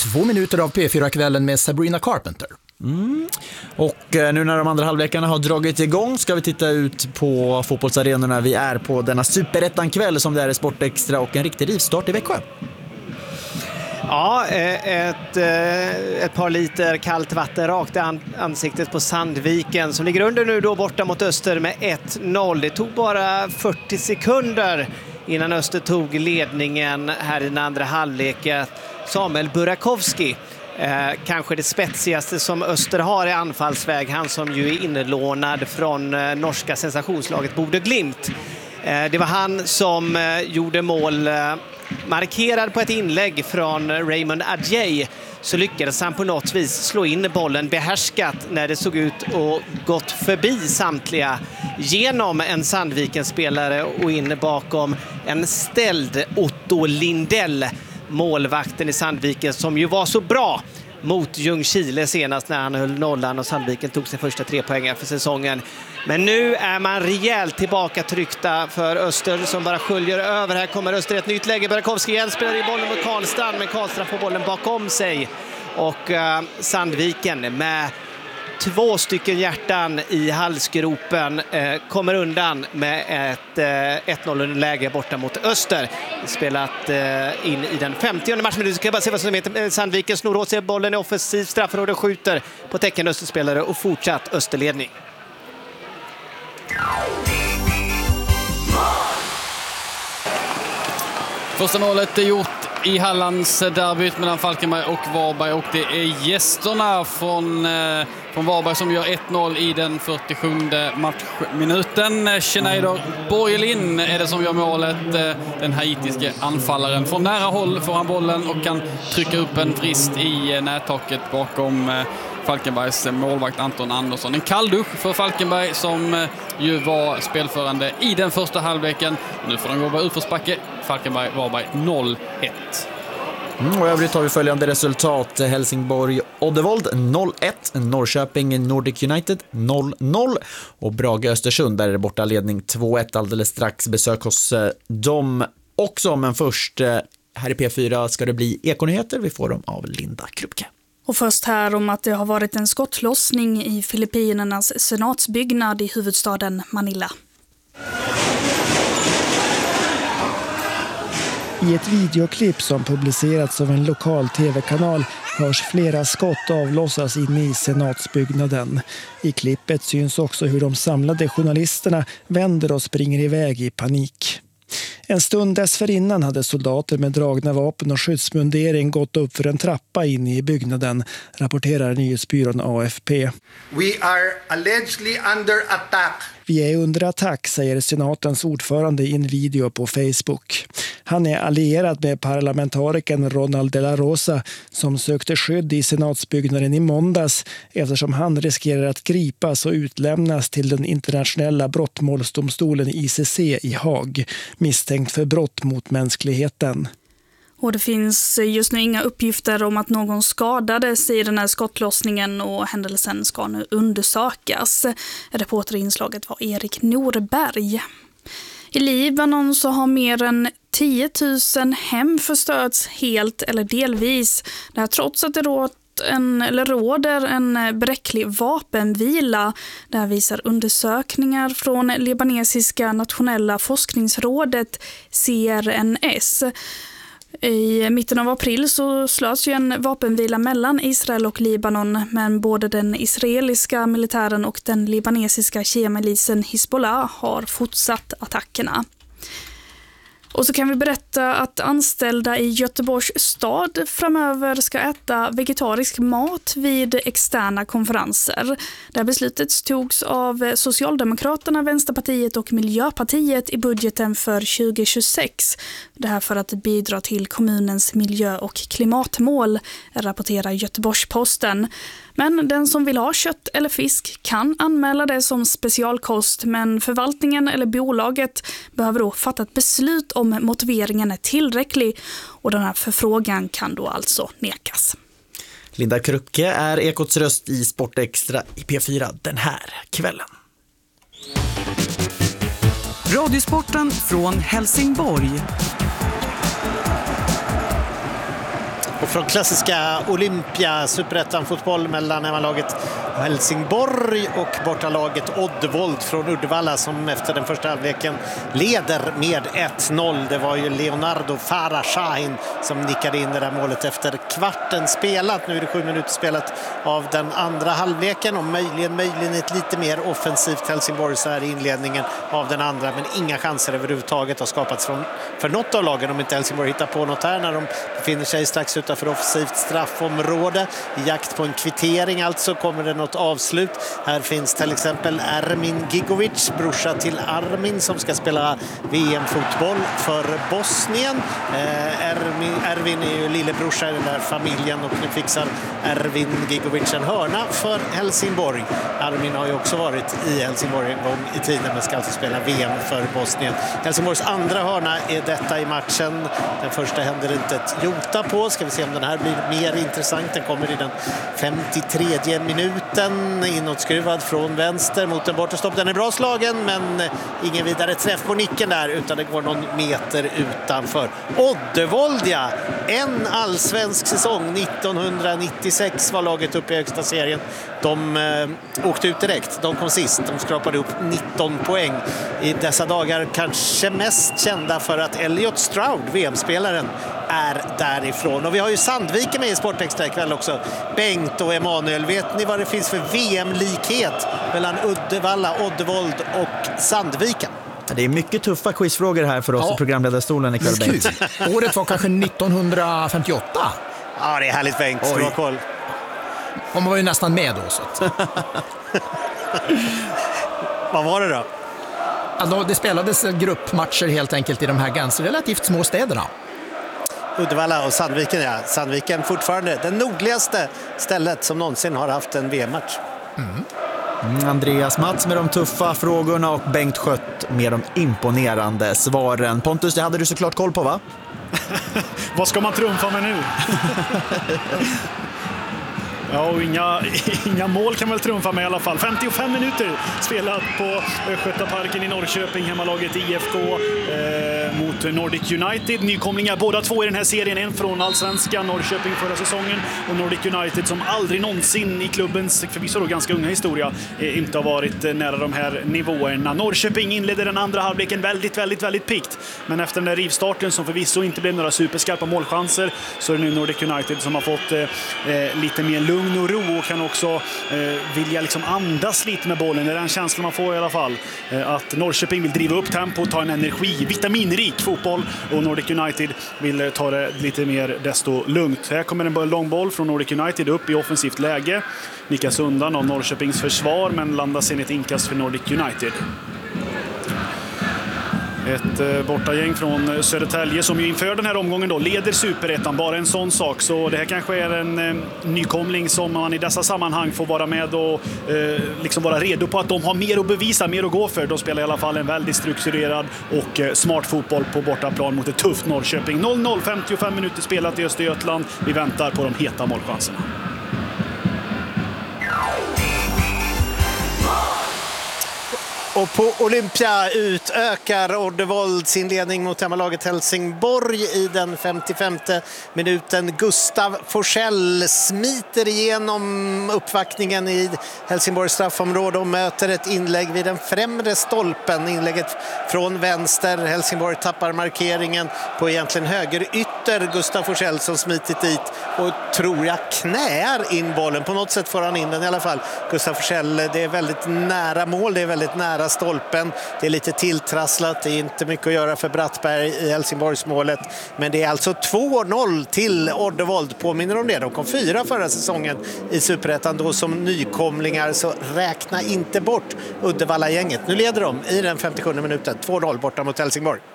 2 minuter av P4-kvällen med Sabrina Carpenter. Och nu när de andra halvlekarna har dragit igång ska vi titta ut på fotbollsarenorna. Vi är på denna superettan-kväll som det är i Sportextra och en riktig rivstart i Växjö. Ja, ett par liter kallt vatten rakt i ansiktet på Sandviken som ligger under nu då borta mot Öster med 1-0. Det tog bara 40 sekunder innan Öster tog ledningen här i den andra halvleken. Samuel Burakovsky, kanske det spetsigaste som Öster har i anfallsväg. Han som ju är inlånad från norska sensationslaget Bodø Glimt. Det var han som gjorde mål. Markerad på ett inlägg från Raymond Adjei så lyckades han på något vis slå in bollen behärskat när det såg ut och gått förbi samtliga genom en Sandviken-spelare och in bakom en ställd Otto Lindell, målvakten i Sandviken som ju var så bra mot Ljungskile senast när han höll nollan och Sandviken tog sin första 3 poäng för säsongen. Men nu är man rejält tillbaka tryckta för Öster som bara sköljer över. Här kommer Öster ett nytt läge. Burakovsky igen spelar i bollen mot Karlstrand, men Karlstrand får bollen bakom sig. Och Sandviken med 2 stycken hjärtan i halsgropen kommer undan med ett 1-0-läge borta mot Öster. Spelat in i den 50:e matchen. Nu ska jag bara se vad som heter. Sandviken snor åt sig bollen i offensiv straffområde och skjuter på tecken Österspelare och fortsatt Österledning. Första målet är gjort i Hallands derbyt mellan Falkenberg och Varberg och det är gästerna från Varberg som gör 1-0 i den 47:e matchminuten. Schneider Borgelin är det som gör målet. Den haitiske anfallaren. Från nära håll får han bollen och kan trycka upp en frist i nättaket bakom Falkenbergs målvakt Anton Andersson. En kalldusch för Falkenberg som ju var spelförande i den första halvleken. Nu får de gå utförsbacke. Falkenberg-Varberg 0-1. Och i övrigt har vi följande resultat. Helsingborg-Oddevold 0-1, Norrköping Nordic United 0-0 och Brage-Östersund där är det borta ledning 2-1. Alldeles strax besök hos dem också, men först här i P4 ska det bli Ekonyheter. Vi får dem av Linda Krupke. Och först här om att det har varit en skottlossning i Filippinernas senatsbyggnad i huvudstaden Manila. I ett videoklipp som publicerats av en lokal tv-kanal hörs flera skott avlossas inne i senatsbyggnaden. I klippet syns också hur de samlade journalisterna vänder och springer iväg i panik. En stund dessförinnan hade soldater med dragna vapen och skyddsmundering gått upp för en trappa inne i byggnaden, rapporterar nyhetsbyrån AFP. We are allegedly under attack. Vi är under attack, säger senatens ordförande i en video på Facebook. Han är allierad med parlamentarikern Ronald de la Rosa som sökte skydd i senatsbyggnaden i måndags eftersom han riskerar att gripas och utlämnas till den internationella brottmålsdomstolen ICC i Haag, misstänkt för brott mot mänskligheten. Och det finns just nu inga uppgifter om att någon skadades i den här skottlossningen och händelsen ska nu undersökas. Reporter i inslaget var Erik Norberg. I Libanon så har mer än 10 000 hem förstörts helt eller delvis. Det här trots att det råder en bräcklig vapenvila. Där visar undersökningar från libanesiska nationella forskningsrådet CRNS. I mitten av april så slöts ju en vapenvila mellan Israel och Libanon, men både den israeliska militären och den libanesiska shiamilisen Hizbollah har fortsatt attackerna. Och så kan vi berätta att anställda i Göteborgs stad framöver ska äta vegetarisk mat vid externa konferenser. Det här beslutet togs av Socialdemokraterna, Vänsterpartiet och Miljöpartiet i budgeten för 2026. Det här för att bidra till kommunens miljö- och klimatmål, rapporterar Göteborgs-Posten. Men den som vill ha kött eller fisk kan anmäla det som specialkost, men förvaltningen eller bolaget behöver då fatta ett beslut om motiveringen är tillräcklig och den här förfrågan kan då alltså nekas. Linda Krupke är Ekots röst i Sportextra i P4 den här kvällen. Radiosporten från Helsingborg. Och från klassiska Olympia, superettan-fotboll mellan hemmalaget Helsingborg och bortalaget Oddevold från Uddevalla som efter den första halvleken leder med 1-0. Det var ju Leonardo Farah Shahin som nickade in det där målet efter kvarten spelat. Nu är det 7 minuter spelat av den andra halvleken och möjligen ett lite mer offensivt Helsingborg så här i inledningen av den andra, men inga chanser överhuvudtaget har skapats för något av lagen om inte Helsingborg hittar på något här när de befinner sig strax utanför offensivt straffområde. I jakt på en kvittering alltså kommer det något avslut. Här finns till exempel Ermin Gigovic, brorsa till Armin som ska spela VM-fotboll för Bosnien. Ervin är ju lillebrorsa i den där familjen och nu fixar Ervin Gigovic en hörna för Helsingborg. Armin har ju också varit i Helsingborg en gång i tiden men ska alltså spela VM för Bosnien. Helsingborgs andra hörna är detta i matchen. Den första händer inte ett jota på. Ska vi se om den här blir mer intressant. Den kommer i den 53:e minuten. Inåtskruvad från vänster mot en bortastopp. Den är bra slagen men ingen vidare träff på nicken där utan det går någon meter utanför. Oddevold, ja. En allsvensk säsong 1996 var laget uppe i högsta serien. De åkte ut direkt. De kom sist. De skrapade upp 19 poäng. I dessa dagar kanske mest kända för att Elliot Stroud, VM-spelaren, är därifrån. Och vi har ju Sandviken med i Sportextra ikväll också. Bengt och Emanuel, vet ni vad det finns för VM-likhet mellan Uddevalla, Oddevold och Sandviken? Det är mycket tuffa quizfrågor här för oss i programledarstolen ikväll, Bengt. Året var kanske 1958. Ja, det är härligt, Bengt. Bra koll. Och man var ju nästan med då. Så att. Vad var det då? Alltså, det spelades gruppmatcher helt enkelt i de här ganska relativt små städerna. Uddevalla och Sandviken, ja. Sandviken fortfarande det nordligaste stället som någonsin har haft en VM-match. Andreas Mats med de tuffa frågorna och Bengt Skött med de imponerande svaren. Pontus, det hade du såklart koll på, va? Vad ska man trumfa med nu? Ja, och inga mål kan väl trumfa med i alla fall. 55 minuter spelat på Östgötaparken i Norrköping. Hemmalaget IFK mot Nordic United. Nykomlingar båda två i den här serien. En från Allsvenskan, Norrköping förra säsongen. Och Nordic United som aldrig någonsin i klubbens, förvisso då ganska unga historia, inte har varit nära de här nivåerna. Norrköping inledde den andra halvleken väldigt pikt. Men efter den där rivstarten som förvisso inte blev några superskarpa målchanser så är det nu Nordic United som har fått lite mer lugn och ro och kan också vilja liksom andas lite med bollen. Det är den känslan man får i alla fall. Att Norrköping vill driva upp tempo, ta en energi, vitaminrik fotboll och Nordic United vill ta det lite mer desto lugnt. Här kommer en lång boll från Nordic United upp i offensivt läge. Nickas undan av Norrköpings försvar men landas in ett inkast för Nordic United. Ett bortagäng från Södertälje som ju inför den här omgången då leder Superettan. Bara en sån sak. Så det här kanske är en nykomling som man i dessa sammanhang får vara med och liksom vara redo på att de har mer att bevisa, mer att gå för. De spelar i alla fall en väldigt strukturerad och smart fotboll på bortaplan mot ett tufft Norrköping. 0-0, 55 minuter spelat i Östergötland. Vi väntar på de heta målchanserna. Och på Olympia utökar Oddevold sin ledning mot hemmalaget Helsingborg i den 55:e minuten. Gustav Forsell smiter igenom uppvaktningen i Helsingborgs straffområde och möter ett inlägg vid den främre stolpen. Inlägget från vänster. Helsingborg tappar markeringen på egentligen höger ytter. Gustav Forsell som smitit dit och tror jag knär in bollen. På något sätt får han in den i alla fall. Gustav Forsell, det är väldigt nära mål, det är väldigt nära stolpen. Det är lite tilltrasslat, det är inte mycket att göra för Brattberg i Helsingborgsmålet. Men det är alltså 2-0 till Oddevold. Påminner om det. De kom 4 förra säsongen i Superettan då som nykomlingar, så räkna inte bort Uddevalla-gänget. Nu leder de i den 57:e minuten 2-0 borta mot Helsingborg.